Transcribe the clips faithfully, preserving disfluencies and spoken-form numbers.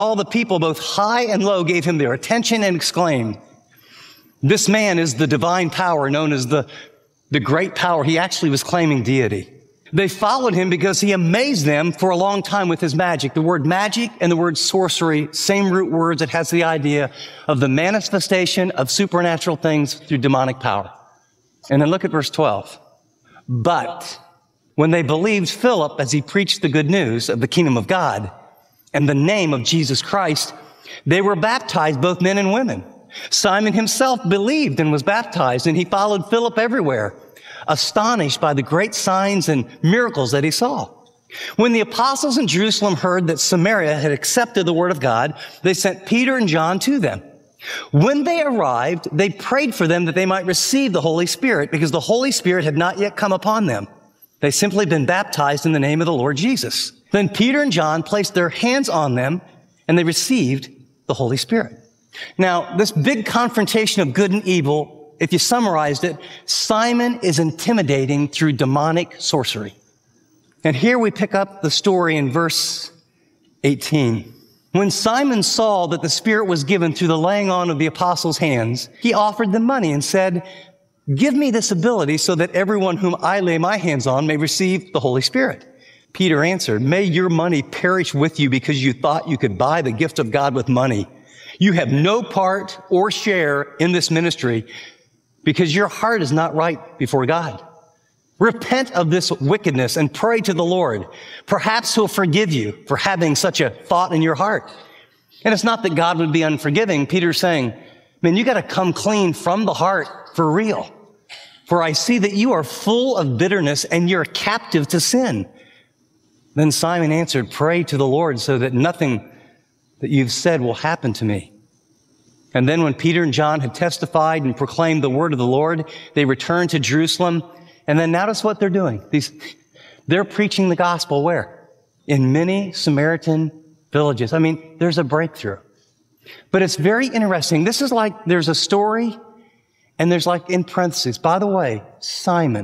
All the people, both high and low, gave him their attention and exclaimed, "This man is the divine power known as the, the great power." He actually was claiming deity. They followed him because he amazed them for a long time with his magic. The word magic and the word sorcery, same root words. It has the idea of the manifestation of supernatural things through demonic power. And then look at verse twelve. But when they believed Philip as he preached the good news of the kingdom of God and the name of Jesus Christ, they were baptized, both men and women. Simon himself believed and was baptized, and he followed Philip everywhere, astonished by the great signs and miracles that he saw. When the apostles in Jerusalem heard that Samaria had accepted the word of God, they sent Peter and John to them. When they arrived, they prayed for them that they might receive the Holy Spirit, because the Holy Spirit had not yet come upon them. They simply been baptized in the name of the Lord Jesus. Then Peter and John placed their hands on them, and they received the Holy Spirit. Now, this big confrontation of good and evil, if you summarized it, Simon is intimidating through demonic sorcery. And here we pick up the story in verse eighteen. When Simon saw that the Spirit was given through the laying on of the apostles' hands, he offered them money and said, "Give me this ability so that everyone whom I lay my hands on may receive the Holy Spirit." Peter answered, "May your money perish with you because you thought you could buy the gift of God with money. You have no part or share in this ministry, because your heart is not right before God. Repent of this wickedness and pray to the Lord. Perhaps he'll forgive you for having such a thought in your heart." And it's not that God would be unforgiving. Peter's saying, man, you got to come clean from the heart for real. "For I see that you are full of bitterness and you're captive to sin." Then Simon answered, "Pray to the Lord so that nothing that you've said will happen to me." And then when Peter and John had testified and proclaimed the word of the Lord, they returned to Jerusalem. And then notice what they're doing. These, they're preaching the gospel where? In many Samaritan villages. I mean, there's a breakthrough. But it's very interesting. This is like there's a story, and there's like in parentheses, by the way, Simon.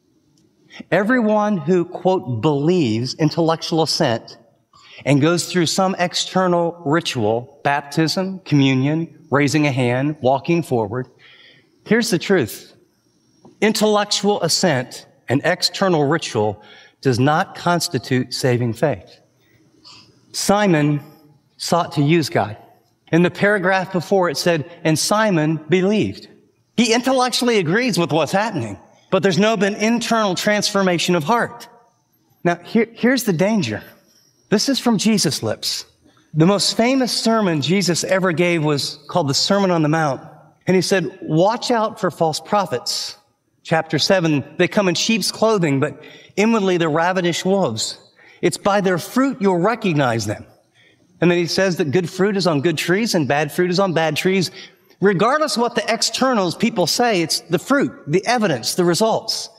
Everyone who, quote, believes intellectual assent and goes through some external ritual, baptism, communion, raising a hand, walking forward. Here's the truth. Intellectual assent and external ritual does not constitute saving faith. Simon sought to use God. In the paragraph before it said, and Simon believed. He intellectually agrees with what's happening, but there's no been internal transformation of heart. Now, here, here's the danger. This is from Jesus' lips. The most famous sermon Jesus ever gave was called the Sermon on the Mount. And he said, watch out for false prophets. Chapter seven, they come in sheep's clothing, but inwardly they're ravenous wolves. It's by their fruit you'll recognize them. And then he says that good fruit is on good trees and bad fruit is on bad trees. Regardless of what the externals people say, it's the fruit, the evidence, the results.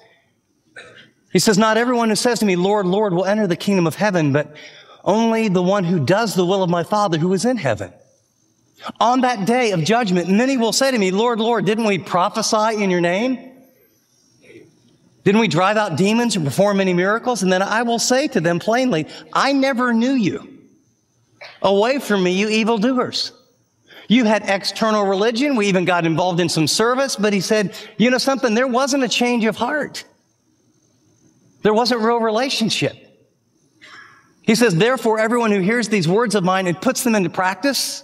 He says, not everyone who says to me, Lord, Lord, will enter the kingdom of heaven, but only the one who does the will of my Father who is in heaven. On that day of judgment, many will say to me, Lord, Lord, didn't we prophesy in your name? Didn't we drive out demons and perform many miracles? And then I will say to them plainly, I never knew you. Away from me, you evildoers. You had external religion. We even got involved in some service. But he said, you know something? There wasn't a change of heart. There wasn't real relationship. He says, therefore, everyone who hears these words of mine and puts them into practice,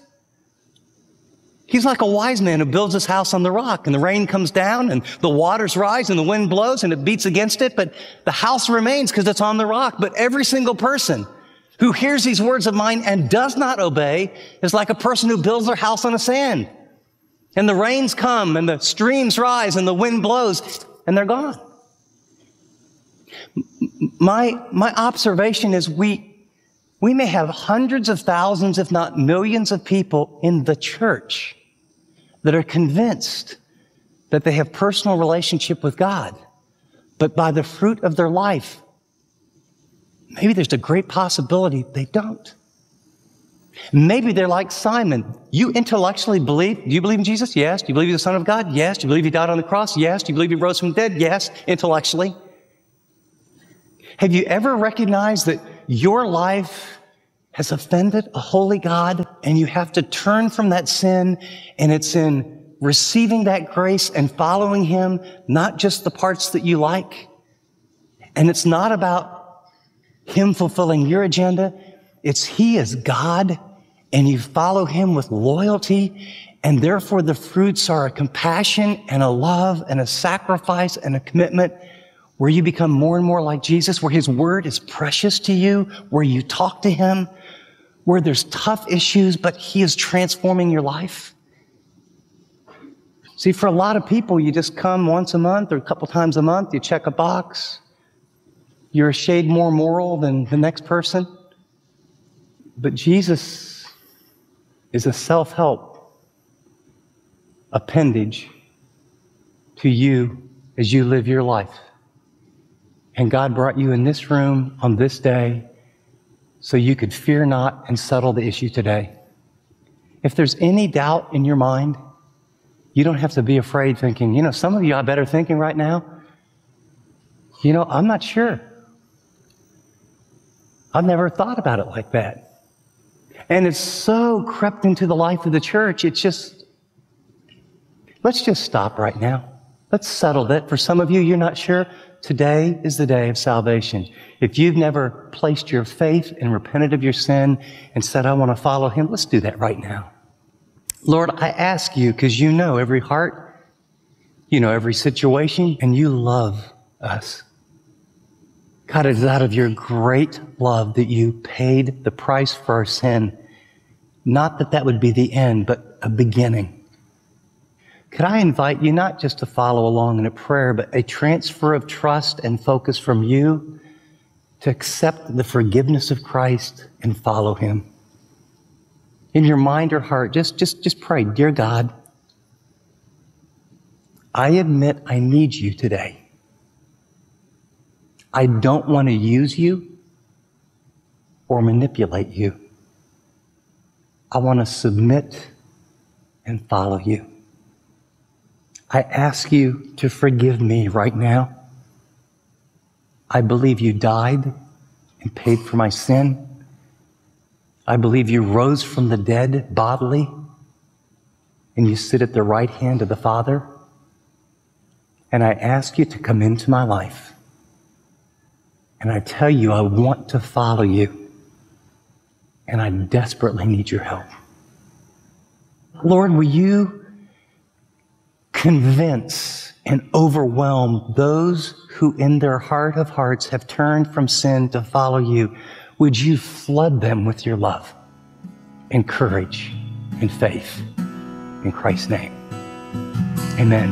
he's like a wise man who builds his house on the rock, and the rain comes down and the waters rise and the wind blows and it beats against it, but the house remains because it's on the rock. But every single person who hears these words of mine and does not obey is like a person who builds their house on the sand. And the rains come and the streams rise and the wind blows and they're gone. My, my observation is we, we may have hundreds of thousands, if not millions of people in the church that are convinced that they have personal relationship with God, but by the fruit of their life, maybe there's a great possibility they don't. Maybe they're like Simon. You intellectually believe, do you believe in Jesus? Yes. Do you believe he's the Son of God? Yes. Do you believe he died on the cross? Yes. Do you believe he rose from the dead? Yes, intellectually. Have you ever recognized that your life has offended a holy God, and you have to turn from that sin, and it's in receiving that grace and following him, not just the parts that you like. And it's not about him fulfilling your agenda. It's he is God, and you follow him with loyalty, and therefore the fruits are a compassion and a love and a sacrifice and a commitment where you become more and more like Jesus, where his word is precious to you, where you talk to him, where there's tough issues, but he is transforming your life. See, for a lot of people, you just come once a month or a couple times a month, you check a box. You're a shade more moral than the next person. But Jesus is a self-help appendage to you as you live your life. And God brought you in this room on this day so you could fear not and settle the issue today. If there's any doubt in your mind, you don't have to be afraid thinking, you know, some of you I bet are thinking right now, you know, I'm not sure. I've never thought about it like that. And it's so crept into the life of the church, it's just, let's just stop right now. Let's settle that. For some of you, you're not sure. Today is the day of salvation. If you've never placed your faith and repented of your sin and said, I want to follow him, let's do that right now. Lord, I ask you, because you know every heart, you know every situation, and you love us. God, it is out of your great love that you paid the price for our sin. Not that that would be the end, but a beginning. Could I invite you not just to follow along in a prayer, but a transfer of trust and focus from you to accept the forgiveness of Christ and follow him? In your mind or heart, just, just, just pray, dear God, I admit I need you today. I don't want to use you or manipulate you. I want to submit and follow you. I ask you to forgive me right now. I believe you died and paid for my sin. I believe you rose from the dead bodily, and you sit at the right hand of the Father. And I ask you to come into my life. And I tell you, I want to follow you. And I desperately need your help. Lord, will you convince and overwhelm those who in their heart of hearts have turned from sin to follow you? Would you flood them with your love and courage and faith? In Christ's name, amen.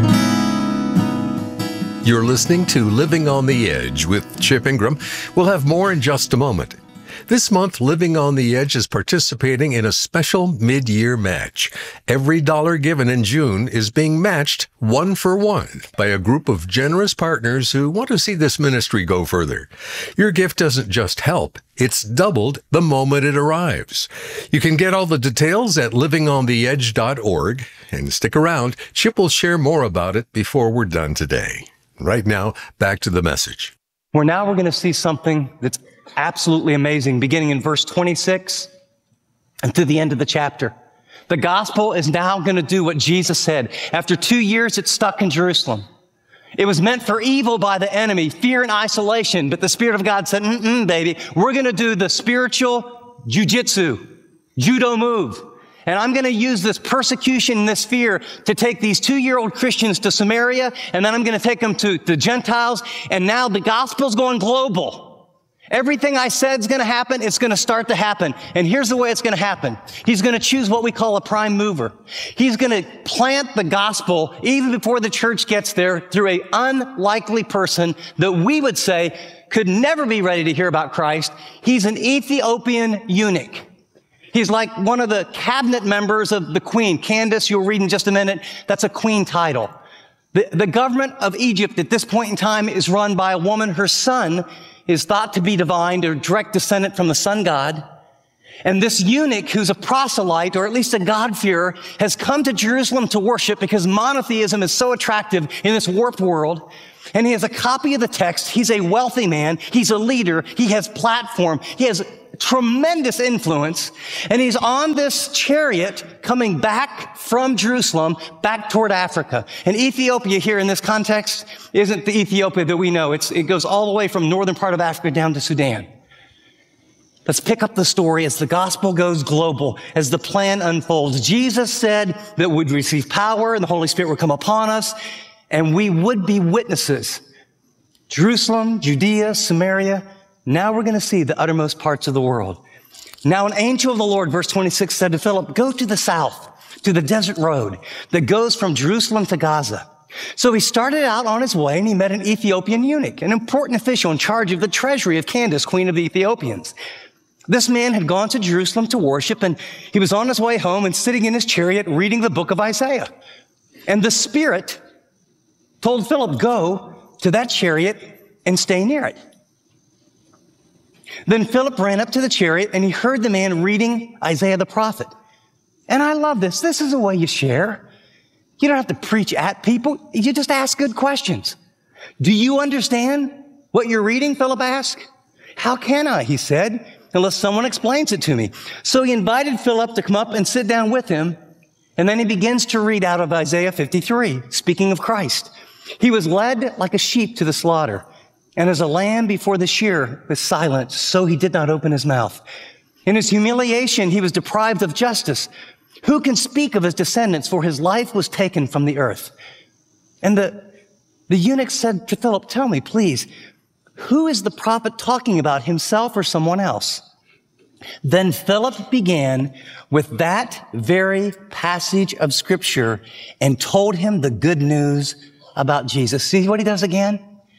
You're listening to Living on the Edge with Chip Ingram. We'll have more in just a moment. This month, Living on the Edge is participating in a special mid-year match. Every dollar given in June is being matched one for one by a group of generous partners who want to see this ministry go further. Your gift doesn't just help, it's doubled the moment it arrives. You can get all the details at living on the edge dot org, and stick around. Chip will share more about it before we're done today. Right now, back to the message. Well, now we're going to see something that's absolutely amazing, beginning in verse twenty-six and through the end of the chapter. The gospel is now going to do what Jesus said. After two years, it's stuck in Jerusalem. It was meant for evil by the enemy, fear and isolation, but the Spirit of God said, mm-mm, baby, we're going to do the spiritual jujitsu, judo move. And I'm going to use this persecution and this fear to take these two-year-old Christians to Samaria, and then I'm going to take them to the Gentiles, and now the gospel's going global. Everything I said is going to happen, it's going to start to happen. And here's the way it's going to happen. He's going to choose what we call a prime mover. He's going to plant the gospel even before the church gets there through an unlikely person that we would say could never be ready to hear about Christ. He's an Ethiopian eunuch. He's like one of the cabinet members of the queen. Candace, you'll read in just a minute, that's a queen title. The, the government of Egypt at this point in time is run by a woman. Her son is thought to be divine, or direct descendant from the sun god. And this eunuch, who's a proselyte, or at least a God-fearer, has come to Jerusalem to worship because monotheism is so attractive in this warped world. And he has a copy of the text. He's a wealthy man. He's a leader. He has platform. He has tremendous influence, and he's on this chariot coming back from Jerusalem, back toward Africa. And Ethiopia here in this context isn't the Ethiopia that we know. It's, it goes all the way from northern part of Africa down to Sudan. Let's pick up the story as the gospel goes global, as the plan unfolds. Jesus said that we'd receive power and the Holy Spirit would come upon us, and we would be witnesses. Jerusalem, Judea, Samaria. Now we're going to see the uttermost parts of the world. Now an angel of the Lord, verse twenty-six, said to Philip, go to the south, to the desert road that goes from Jerusalem to Gaza. So he started out on his way and he met an Ethiopian eunuch, an important official in charge of the treasury of Candace, queen of the Ethiopians. This man had gone to Jerusalem to worship, and he was on his way home and sitting in his chariot reading the book of Isaiah. And the Spirit told Philip, go to that chariot and stay near it. Then Philip ran up to the chariot and he heard the man reading Isaiah the prophet. And I love this. This is the way you share. You don't have to preach at people. You just ask good questions. Do you understand what you're reading? Philip asked. How can I? He said, unless someone explains it to me. So he invited Philip to come up and sit down with him. And then he begins to read out of Isaiah fifty-three, speaking of Christ. He was led like a sheep to the slaughter, and as a lamb before the shearer was silent, so he did not open his mouth. In his humiliation, he was deprived of justice. Who can speak of his descendants? For his life was taken from the earth. And the, the eunuch said to Philip, tell me, please, who is the prophet talking about, himself or someone else? Then Philip began with that very passage of Scripture and told him the good news about Jesus. See what he does again?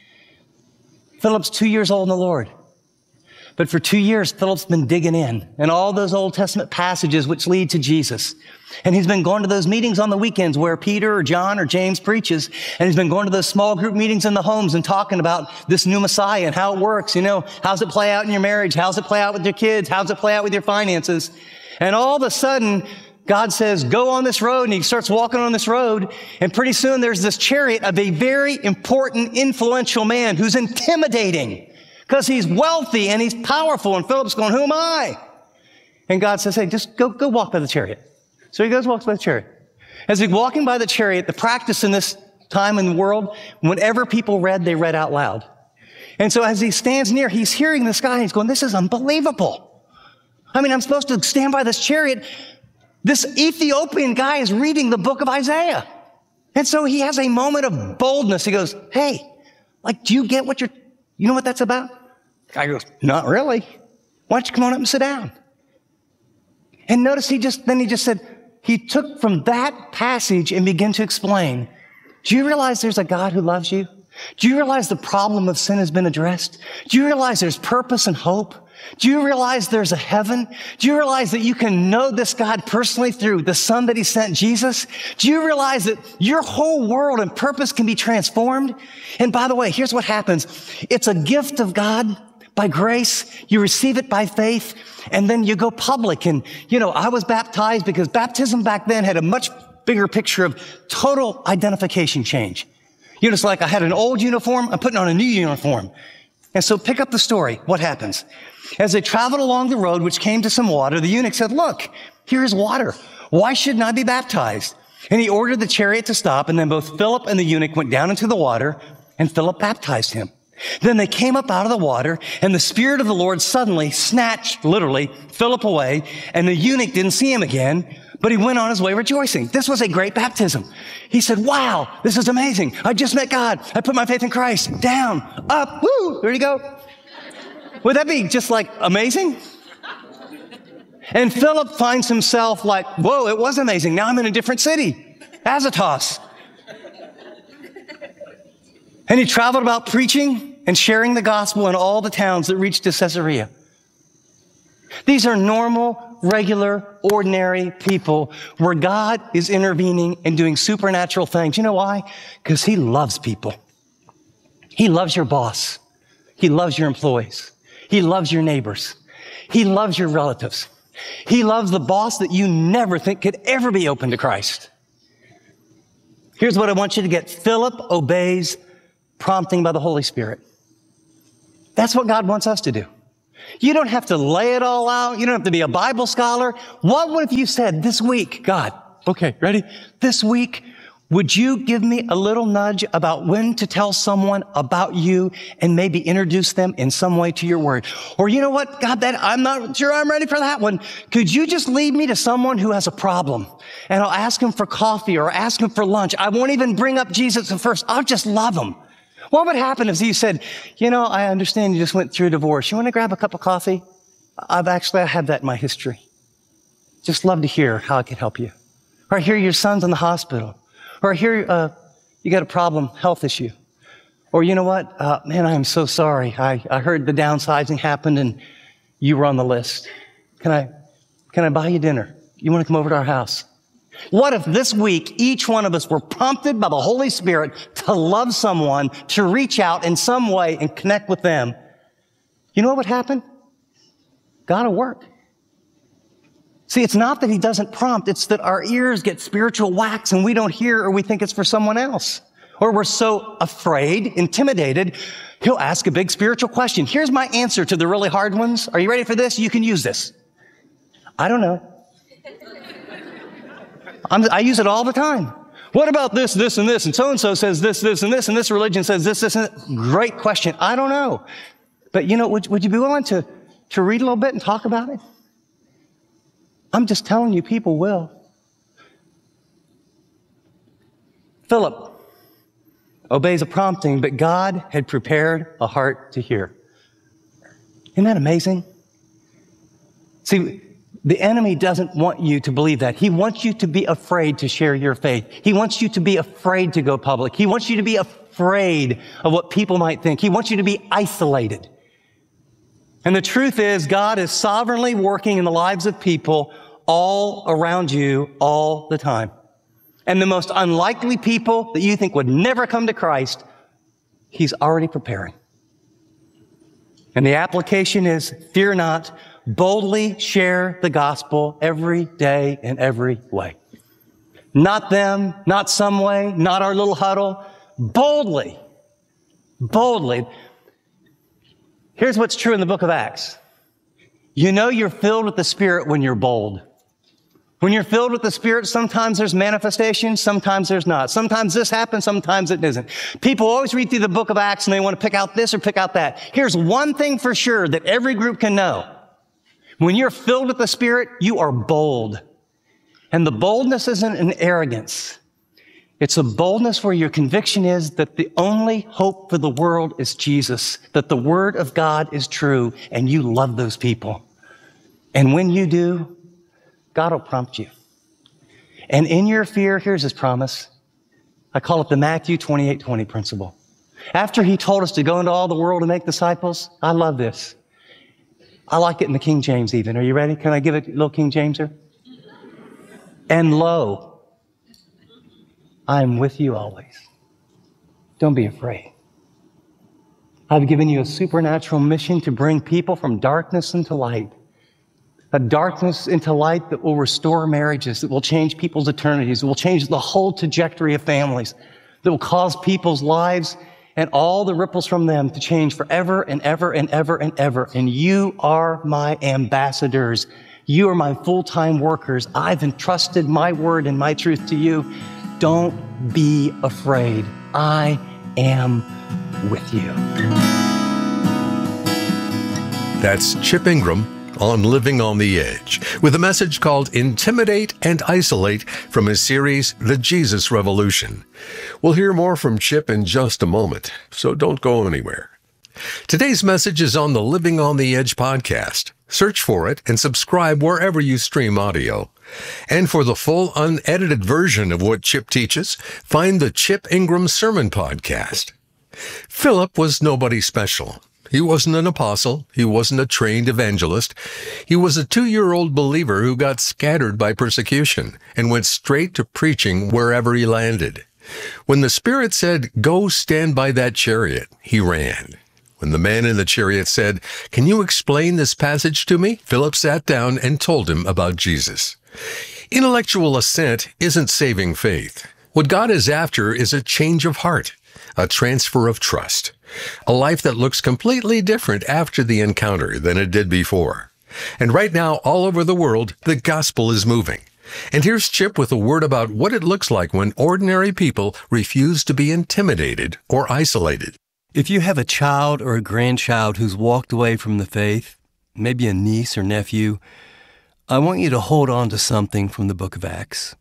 Philip's two years old in the Lord. But for two years, Philip's been digging in and all those Old Testament passages which lead to Jesus. And he's been going to those meetings on the weekends where Peter or John or James preaches. And he's been going to those small group meetings in the homes and talking about this new Messiah and how it works. You know, how's it play out in your marriage? How's it play out with your kids? How's it play out with your finances? And all of a sudden, God says, go on this road. And he starts walking on this road. And pretty soon there's this chariot of a very important, influential man who's intimidating because he's wealthy and he's powerful. And Philip's going, who am I? And God says, hey, just go, go walk by the chariot. So he goes, walks by the chariot. As he's walking by the chariot, the practice in this time in the world, whenever people read, they read out loud. And so as he stands near, he's hearing this guy and he's going, this is unbelievable. I mean, I'm supposed to stand by this chariot. This Ethiopian guy is reading the book of Isaiah. And so he has a moment of boldness. He goes, hey, like, do you get what you're, you know what that's about? The guy goes, not really. Why don't you come on up and sit down? And notice he just, then he just said, he took from that passage and began to explain, do you realize there's a God who loves you? Do you realize the problem of sin has been addressed? Do you realize there's purpose and hope? Do you realize there's a heaven? Do you realize that you can know this God personally through the Son that he sent, Jesus? Do you realize that your whole world and purpose can be transformed? And by the way, here's what happens. It's a gift of God by grace. You receive it by faith, and then you go public. And, you know, I was baptized because baptism back then had a much bigger picture of total identification change. You know, it's like I had an old uniform, I'm putting on a new uniform. And so pick up the story. What happens? As they traveled along the road, which came to some water, the eunuch said, look, here is water. Why shouldn't I be baptized? And he ordered the chariot to stop, and then both Philip and the eunuch went down into the water, and Philip baptized him. Then they came up out of the water, and the Spirit of the Lord suddenly snatched, literally, Philip away, and the eunuch didn't see him again, but he went on his way rejoicing. This was a great baptism. He said, wow, this is amazing. I just met God. I put my faith in Christ. Down, up, woo, there you go. Would that be just like amazing? And Philip finds himself like, whoa, it was amazing. Now I'm in a different city, Azotus. And he traveled about preaching and sharing the gospel in all the towns that reached to Caesarea. These are normal, regular, ordinary people where God is intervening and doing supernatural things. You know why? Because he loves people. He loves your boss. He loves your employees. He loves your neighbors. He loves your relatives. He loves the boss that you never think could ever be open to Christ. Here's what I want you to get. Philip obeys prompting by the Holy Spirit. That's what God wants us to do. You don't have to lay it all out. You don't have to be a Bible scholar. What would if you said this week, God, okay, ready? This week, would you give me a little nudge about when to tell someone about you and maybe introduce them in some way to your word? Or you know what, God, that I'm not sure I'm ready for that one. Could you just lead me to someone who has a problem? And I'll ask him for coffee or ask him for lunch. I won't even bring up Jesus at first. I'll just love him. What would happen if you said, you know, I understand you just went through a divorce. You want to grab a cup of coffee? I've actually, I have that in my history. Just love to hear how I could help you. Or I hear your son's in the hospital. Or I hear uh, you got a problem, health issue. Or you know what? Uh, man, I am so sorry. I, I heard the downsizing happened and you were on the list. Can I, can I buy you dinner? You want to come over to our house? What if this week, each one of us were prompted by the Holy Spirit to love someone, to reach out in some way and connect with them? You know what would happen? God will work. See, it's not that he doesn't prompt, it's that our ears get spiritual wax and we don't hear or we think it's for someone else. Or we're so afraid, intimidated, he'll ask a big spiritual question. Here's my answer to the really hard ones. Are you ready for this? You can use this. I don't know. I'm, I use it all the time. What about this, this, and this? And so-and-so says this, this, and this, and this religion says this, this, and this. Great question. I don't know. But you know, would, would you be willing to, to read a little bit and talk about it? I'm just telling you, people will. Philip obeys a prompting, but God had prepared a heart to hear. Isn't that amazing? See, the enemy doesn't want you to believe that. He wants you to be afraid to share your faith. He wants you to be afraid to go public. He wants you to be afraid of what people might think. He wants you to be isolated. And the truth is, God is sovereignly working in the lives of people all around you all the time. And the most unlikely people that you think would never come to Christ, he's already preparing. And the application is, fear not, boldly share the gospel every day in every way. Not them, not some way, not our little huddle. Boldly, boldly. Here's what's true in the book of Acts. You know you're filled with the Spirit when you're bold. When you're filled with the Spirit, sometimes there's manifestation, sometimes there's not. Sometimes this happens, sometimes it isn't. People always read through the book of Acts and they want to pick out this or pick out that. Here's one thing for sure that every group can know. When you're filled with the Spirit, you are bold. And the boldness isn't an arrogance. It's a boldness where your conviction is that the only hope for the world is Jesus, that the Word of God is true, and you love those people. And when you do, God will prompt you. And in your fear, here's his promise. I call it the Matthew twenty-eight twenty principle. After he told us to go into all the world and make disciples, I love this. I like it in the King James even. Are you ready? Can I give it a little King Jameser? And lo, I am with you always. Don't be afraid. I've given you a supernatural mission to bring people from darkness into light. A darkness into light that will restore marriages, that will change people's eternities, that will change the whole trajectory of families, that will cause people's lives and all the ripples from them to change forever and ever and ever and ever. And you are my ambassadors. You are my full-time workers. I've entrusted my word and my truth to you. Don't be afraid. I am with you. That's Chip Ingram on Living on the Edge, with a message called Intimidate and Isolate from his series, The Jesus Revolution. We'll hear more from Chip in just a moment, so don't go anywhere. Today's message is on the Living on the Edge podcast. Search for it and subscribe wherever you stream audio. And for the full unedited version of what Chip teaches, find the Chip Ingram Sermon Podcast. Philip was nobody special. He wasn't an apostle. He wasn't a trained evangelist. He was a two-year-old believer who got scattered by persecution and went straight to preaching wherever he landed. When the Spirit said, "Go stand by that chariot," he ran. When the man in the chariot said, "Can you explain this passage to me?" Philip sat down and told him about Jesus. Intellectual assent isn't saving faith. What God is after is a change of heart, a transfer of trust. A life that looks completely different after the encounter than it did before. And right now, all over the world, the gospel is moving. And here's Chip with a word about what it looks like when ordinary people refuse to be intimidated or isolated. If you have a child or a grandchild who's walked away from the faith, maybe a niece or nephew, I want you to hold on to something from the book of Acts.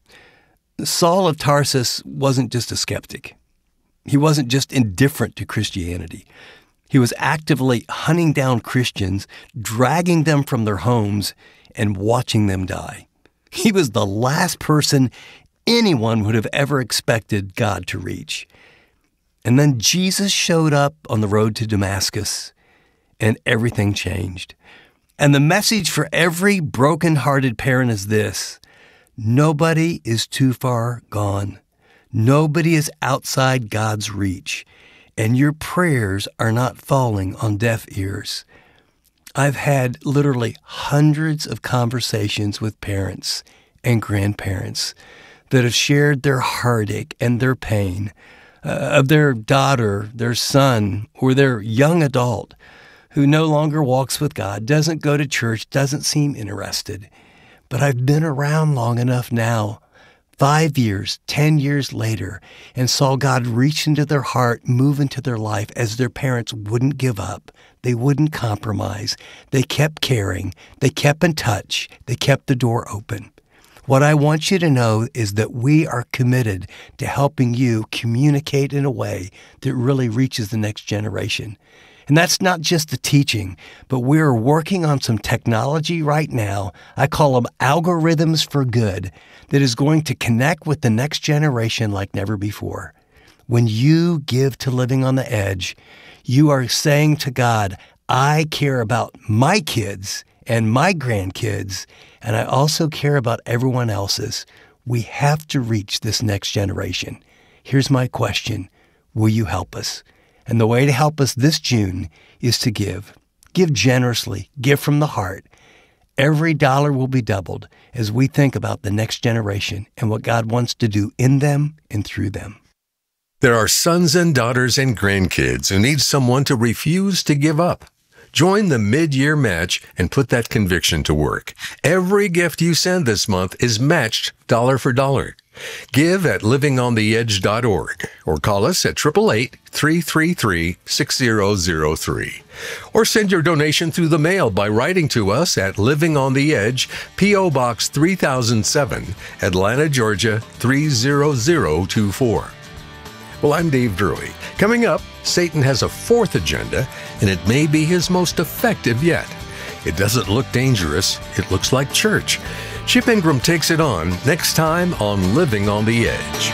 Saul of Tarsus wasn't just a skeptic. He wasn't just indifferent to Christianity. He was actively hunting down Christians, dragging them from their homes, and watching them die. He was the last person anyone would have ever expected God to reach. And then Jesus showed up on the road to Damascus, and everything changed. And the message for every broken-hearted parent is this: nobody is too far gone. Nobody is outside God's reach, and your prayers are not falling on deaf ears. I've had literally hundreds of conversations with parents and grandparents that have shared their heartache and their pain uh, of their daughter, their son, or their young adult who no longer walks with God, doesn't go to church, doesn't seem interested. But I've been around long enough now, five years, ten years later, and saw God reach into their heart, move into their life as their parents wouldn't give up. They wouldn't compromise. They kept caring. They kept in touch. They kept the door open. What I want you to know is that we are committed to helping you communicate in a way that really reaches the next generation. And that's not just the teaching, but we're working on some technology right now. I call them algorithms for good, that is going to connect with the next generation like never before. When you give to Living on the Edge, you are saying to God, I care about my kids and my grandkids, and I also care about everyone else's. We have to reach this next generation. Here's my question. Will you help us? And the way to help us this June is to give. Give generously. Give from the heart. Every dollar will be doubled as we think about the next generation and what God wants to do in them and through them. There are sons and daughters and grandkids who need someone to refuse to give up. Join the mid-year match and put that conviction to work. Every gift you send this month is matched dollar for dollar. Give at living on the edge dot org or call us at eight eight eight, three three three, six zero zero three. Or send your donation through the mail by writing to us at Living on the Edge, P O. Box three thousand seven, Atlanta, Georgia three zero zero two four. Well, I'm Dave Drury. Coming up, Satan has a fourth agenda, and it may be his most effective yet. It doesn't look dangerous. It looks like church. Chip Ingram takes it on next time on Living on the Edge.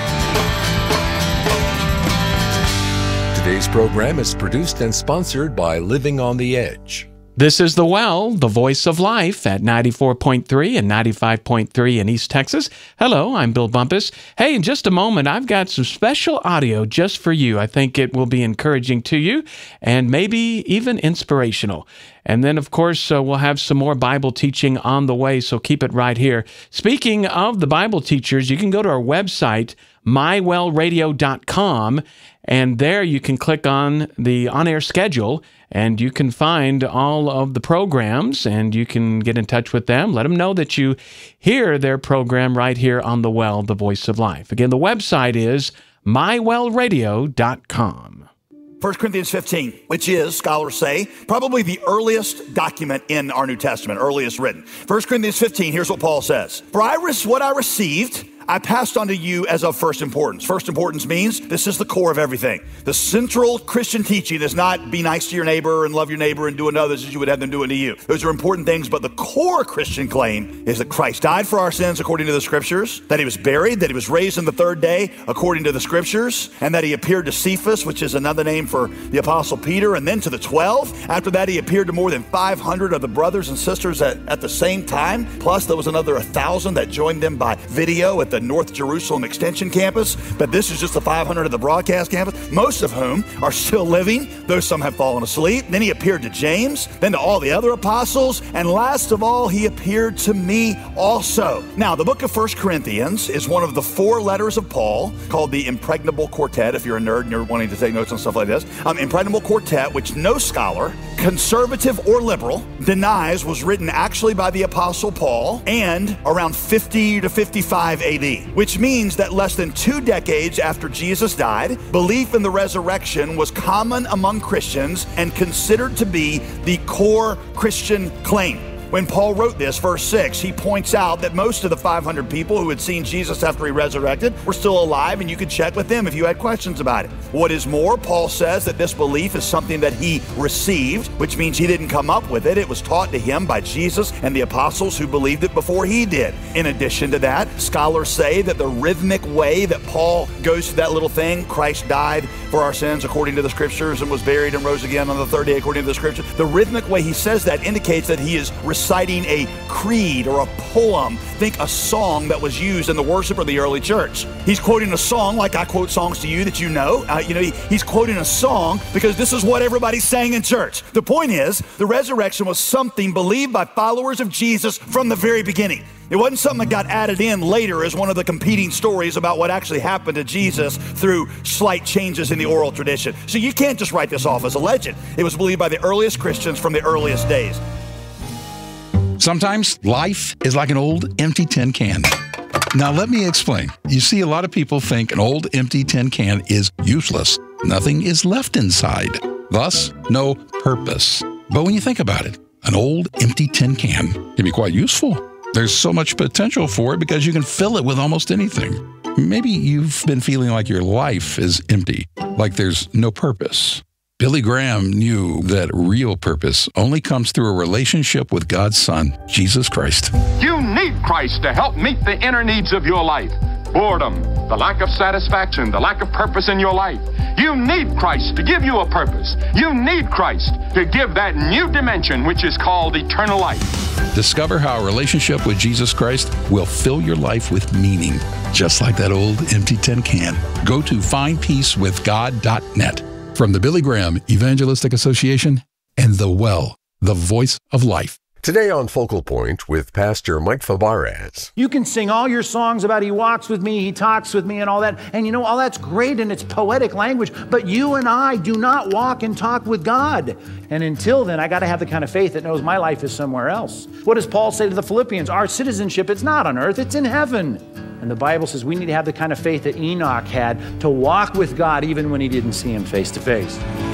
Today's program is produced and sponsored by Living on the Edge. This is The Well, the voice of life at ninety-four point three and ninety-five point three in East Texas. Hello, I'm Bill Bumpus. Hey, in just a moment, I've got some special audio just for you. I think it will be encouraging to you and maybe even inspirational. And then, of course, uh, we'll have some more Bible teaching on the way, so keep it right here. Speaking of the Bible teachers, you can go to our website, my well radio dot com, and there you can click on the on-air schedule, and you can find all of the programs, and you can get in touch with them. Let them know that you hear their program right here on The Well, the Voice of Life. Again, the website is my well radio dot com. First Corinthians fifteen, which is, scholars say, probably the earliest document in our New Testament, earliest written. First Corinthians fifteen, here's what Paul says. For I res- what I received, I passed on to you as of first importance. First importance means this is the core of everything. The central Christian teaching is not be nice to your neighbor and love your neighbor and do unto others as you would have them do unto you. Those are important things, but the core Christian claim is that Christ died for our sins according to the Scriptures, that he was buried, that he was raised on the third day according to the Scriptures, and that he appeared to Cephas, which is another name for the Apostle Peter, and then to the twelve. After that, he appeared to more than five hundred of the brothers and sisters at, at the same time. Plus, there was another one thousand that joined them by video at the the North Jerusalem Extension campus, but this is just the five hundred of the broadcast campus, most of whom are still living, though some have fallen asleep. Then he appeared to James, then to all the other apostles, and last of all, he appeared to me also. Now, the book of First Corinthians is one of the four letters of Paul called the Impregnable Quartet, if you're a nerd and you're wanting to take notes on stuff like this. Um, Impregnable Quartet, which no scholar, conservative or liberal, denies was written actually by the Apostle Paul and around fifty to fifty-five A D, which means that less than two decades after Jesus died, belief in the resurrection was common among Christians and considered to be the core Christian claim. When Paul wrote this, verse six, he points out that most of the five hundred people who had seen Jesus after he resurrected were still alive, and you could check with them if you had questions about it. What is more, Paul says that this belief is something that he received, which means he didn't come up with it. It was taught to him by Jesus and the apostles who believed it before he did. In addition to that, scholars say that the rhythmic way that Paul goes through that little thing, Christ died for our sins according to the scriptures and was buried and rose again on the third day according to the scriptures, the rhythmic way he says that indicates that he is reciting a creed or a poem. Think a song that was used in the worship of the early church. He's quoting a song like I quote songs to you that you know. Uh, you know, he, he's quoting a song because this is what everybody sang in church. The point is, the resurrection was something believed by followers of Jesus from the very beginning. It wasn't something that got added in later as one of the competing stories about what actually happened to Jesus through slight changes in the oral tradition. So you can't just write this off as a legend. It was believed by the earliest Christians from the earliest days. Sometimes life is like an old empty tin can. Now let me explain. You see, a lot of people think an old empty tin can is useless. Nothing is left inside, thus no purpose. But when you think about it, an old empty tin can can be quite useful. There's so much potential for it because you can fill it with almost anything. Maybe you've been feeling like your life is empty, like there's no purpose. Billy Graham knew that real purpose only comes through a relationship with God's Son, Jesus Christ. You need Christ to help meet the inner needs of your life. Boredom, the lack of satisfaction, the lack of purpose in your life. You need Christ to give you a purpose. You need Christ to give that new dimension which is called eternal life. Discover how a relationship with Jesus Christ will fill your life with meaning, just like that old empty tin can. Go to find peace with god dot net. From the Billy Graham Evangelistic Association and The Well, the voice of life. Today on Focal Point with Pastor Mike Fabarez. You can sing all your songs about he walks with me, he talks with me and all that. And you know, all that's great and it's poetic language, but you and I do not walk and talk with God. And until then, I got to have the kind of faith that knows my life is somewhere else. What does Paul say to the Philippians? Our citizenship, it's not on earth, it's in heaven. And the Bible says we need to have the kind of faith that Enoch had to walk with God even when he didn't see him face to face.